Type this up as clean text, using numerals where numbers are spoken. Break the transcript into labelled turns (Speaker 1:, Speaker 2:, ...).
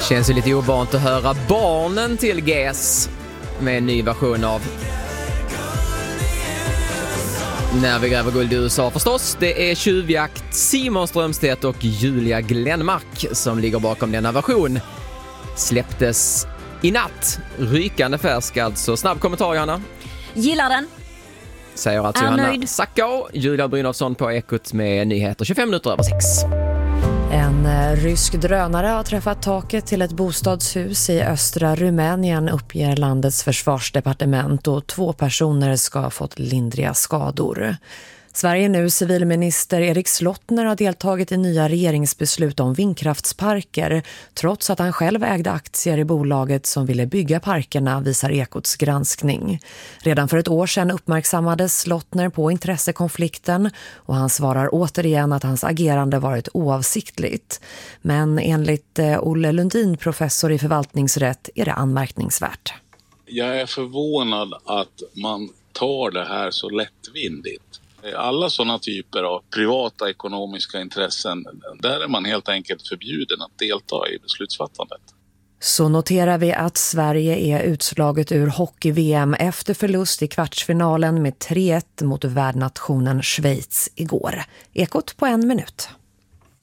Speaker 1: Känns ju lite ovant att höra barnen till GES med en ny version av När vi gräver guld i USA förstås. Det är Tjuvjakt, Simon Strömstedt och Julia Glenmark som ligger bakom denna version. Släpptes i natt. Rykande färsk alltså. Snabb kommentar, Johanna.
Speaker 2: Gillar den.
Speaker 1: Säger alltså Johanna Sackau. Julia Brynolfsson på Ekot med nyheter 25 minuter över 6.
Speaker 3: En rysk drönare har träffat taket till ett bostadshus i östra Rumänien, uppger landets försvarsdepartement, och 2 personer ska ha fått lindriga skador. Sverige nu civilminister Erik Slottner har deltagit i nya regeringsbeslut om vindkraftsparker, trots att han själv ägde aktier i bolaget som ville bygga parkerna, visar Ekots granskning. Redan för ett år sedan uppmärksammades Slottner på intressekonflikten och han svarar återigen att hans agerande varit oavsiktligt. Men enligt Olle Lundin, professor i förvaltningsrätt, är det anmärkningsvärt.
Speaker 4: Jag är förvånad att man tar det här så lättvindigt. Alla sådana typer av privata ekonomiska intressen, där är man helt enkelt förbjuden att delta i beslutsfattandet.
Speaker 3: Så noterar vi att Sverige är utslaget ur hockey-VM efter förlust i kvartsfinalen med 3-1 mot värdnationen Schweiz igår. Ekot på 1 minut.